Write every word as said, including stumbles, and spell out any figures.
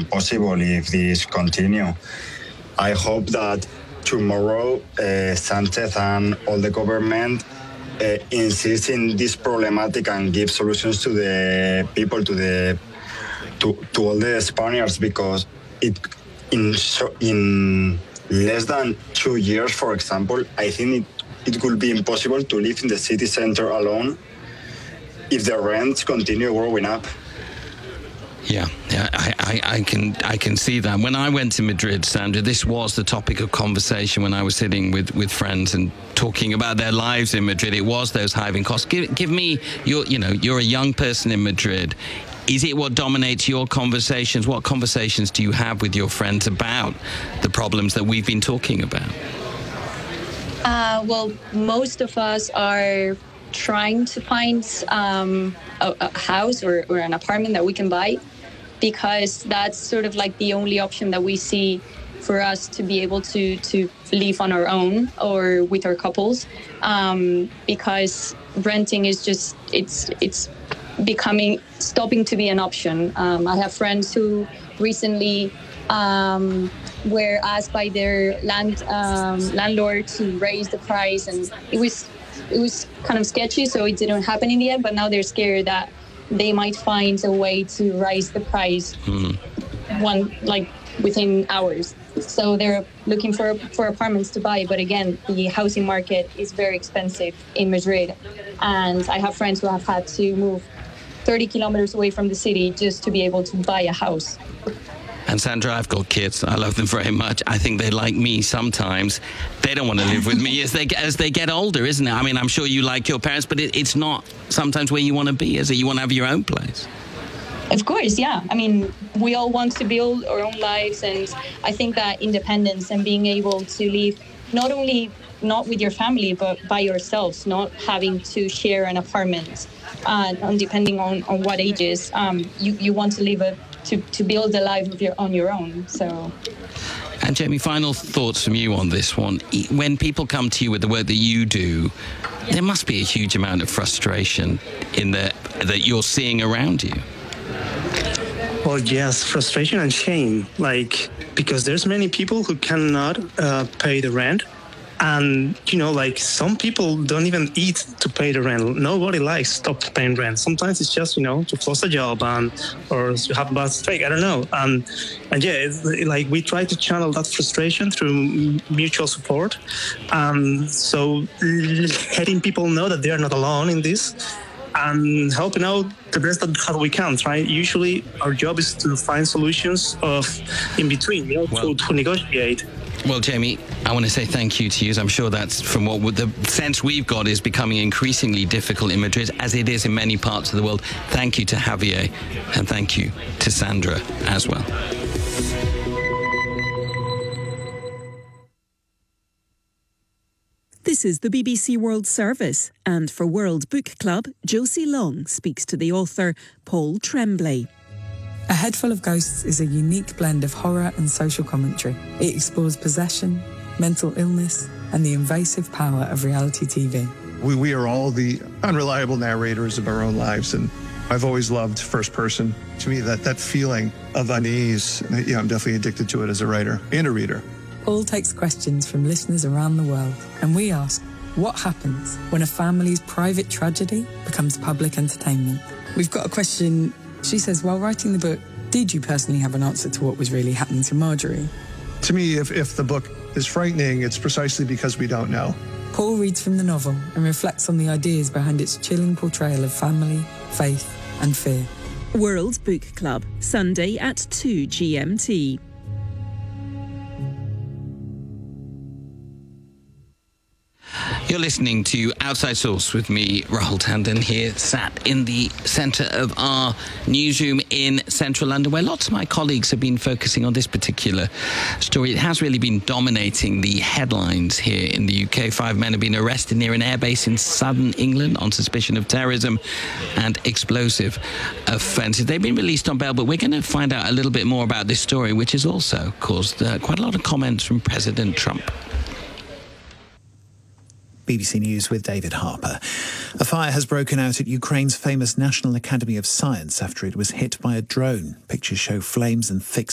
impossible if this continue. I hope that tomorrow uh, Sanchez and all the government uh, insist in this problematic and give solutions to the people, to the to, to all the Spaniards, because it in in less than two years, for example, I think it, it will be impossible to live in the city center alone if the rents continue growing up. Yeah, yeah, I, I, I can I can see that. When I went to Madrid, Sandra, this was the topic of conversation when I was sitting with, with friends and talking about their lives in Madrid. It was those hiving costs. Give give me your, you know, you're a young person in Madrid. Is it what dominates your conversations? What conversations do you have with your friends about the problems that we've been talking about? Uh, well, most of us are trying to find um, a, a house or, or an apartment that we can buy, because that's sort of like the only option that we see for us to be able to, to live on our own or with our couples, um, because renting is just, it's it's becoming, stopping to be an option. Um, I have friends who recently um, were asked by their land um, landlord to raise the price, and it was it was kind of sketchy, so it didn't happen in the end, but now they're scared that they might find a way to raise the price mm. one like within hours. So they're looking for for apartments to buy, but again, the housing market is very expensive in Madrid, and I have friends who have had to move thirty kilometers away from the city just to be able to buy a house. And Sandra, I've got kids. I love them very much. I think they're like me sometimes. They don't want to live with me as they as they get older, isn't it? I mean, I'm sure you like your parents, but it, it's not sometimes where you want to be, is it? You want to have your own place. Of course, yeah. I mean, we all want to build our own lives, and I think that independence and being able to live not only not with your family, but by yourselves, not having to share an apartment, uh, and depending on, on what ages, um, you, you want to live a To, to build a life of your, on your own. So, and Jamie, final thoughts from you on this one. When people come to you with the work that you do, there must be a huge amount of frustration in the that you're seeing around you. Well, yes, frustration and shame, like, because there's many people who cannot uh, pay the rent. And, you know, like, some people don't even eat to pay the rent. Nobody likes stop paying rent. Sometimes it's just, you know, to close a job and or to have a bad streak. I don't know. And, and yeah, it's, like, we try to channel that frustration through mutual support. Um, so letting people know that they are not alone in this and helping out the best that we can, right? Usually our job is to find solutions of in between, you know, well, to, to negotiate. Well, Jamie, I want to say thank you to you. I'm sure that's from what the sense we've got is becoming increasingly difficult in Madrid, as it is in many parts of the world. Thank you to Javier, and thank you to Sandra as well. This is the B B C World Service, and for World Book Club, Josie Long speaks to the author Paul Tremblay. A Head Full of Ghosts is a unique blend of horror and social commentary. It explores possession, mental illness, and the invasive power of reality T V. We, we are all the unreliable narrators of our own lives, and I've always loved first person. To me, that, that feeling of unease, yeah, I'm definitely addicted to it as a writer and a reader. Paul takes questions from listeners around the world, and we ask, what happens when a family's private tragedy becomes public entertainment? We've got a question. She says, while writing the book, did you personally have an answer to what was really happening to Marjorie? To me, if, if the book is frightening, it's precisely because we don't know. Paul reads from the novel and reflects on the ideas behind its chilling portrayal of family, faith and fear. World Book Club, Sunday at two G M T. You're listening to Outside Source with me, Rahul Tandon, here sat in the centre of our newsroom in central London, where lots of my colleagues have been focusing on this particular story. It has really been dominating the headlines here in the U K. Five men have been arrested near an airbase in southern England on suspicion of terrorism and explosive offences. They've been released on bail, but we're going to find out a little bit more about this story, which has also caused uh, quite a lot of comments from President Trump. B B C News with David Harper. A fire has broken out at Ukraine's famous National Academy of Science after it was hit by a drone. Pictures show flames and thick